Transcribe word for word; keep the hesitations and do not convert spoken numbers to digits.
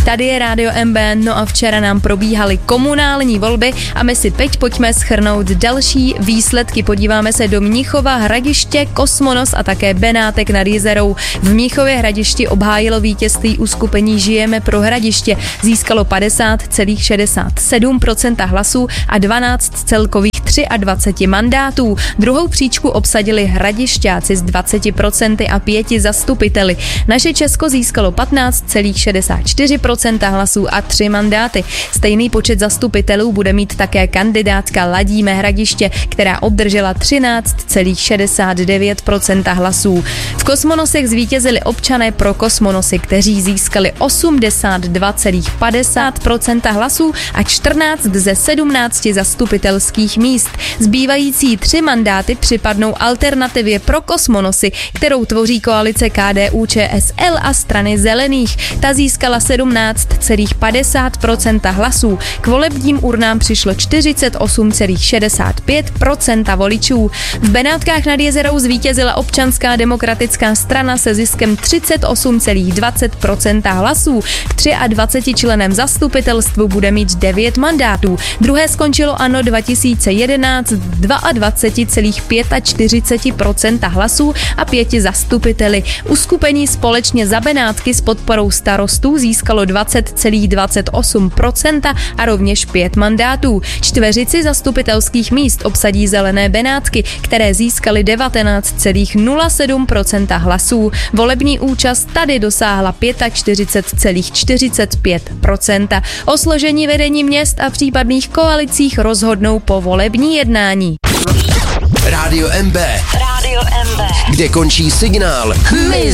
Tady je Rádio M B, no a včera nám probíhaly komunální volby a my si teď pojďme shrnout další výsledky. Podíváme se do Mnichova, Hradiště, Kosmonos a také Benátek nad Jizerou. V Mnichově Hradišti obhájilo vítězství uskupení Žijeme pro Hradiště. Získalo padesát celá šedesát sedm procenta hlasů a dvanáct celkových dvacet tři mandátů. Druhou příčku obsadili Hradišťáci s dvacet procent a pěti zastupiteli. Naše Česko získalo patnáct celá šedesát čtyři procenta hlasů a tři mandáty. Stejný počet zastupitelů bude mít také kandidátka Ladíme Hradiště, která obdržela třináct celá šedesát devět procenta hlasů. V Kosmonosech zvítězili občané pro Kosmonosy, kteří získali osmdesát dva celá padesát procenta hlasů a čtrnáct ze sedmnácti zastupitelských míst. Zbývající tři mandáty připadnou Alternativě pro Kosmonosy, kterou tvoří koalice K D U Č S L a strany zelených. Ta získala sedmnáct celá padesát procenta hlasů. K volebním urnám přišlo čtyřicet osm celá šedesát pět procenta voličů. V Benátkách nad Jizerou zvítězila Občanská demokratická strana se ziskem třicet osm celá dvacet procenta hlasů. K dvaceti třem členem zastupitelstvu bude mít devět mandátů. Druhé skončilo ANO dva tisíce jedenáct dvacet dva celá čtyřicet pět procenta hlasů a pěti zastupiteli. Uskupení Společně za Benátky s podporou starostů získalo dvacet celá dvacet osm procenta a rovněž pět mandátů. Čtveřici zastupitelských míst obsadí Zelené Benátky, které získaly devatenáct celá nula sedm procenta hlasů. Volební účast tady dosáhla čtyřicet pět celá čtyřicet pět procenta. O složení vedení měst a případných koalicích rozhodnou po volební jednání. Rádio M B. Rádio M B. Kde končí signál. My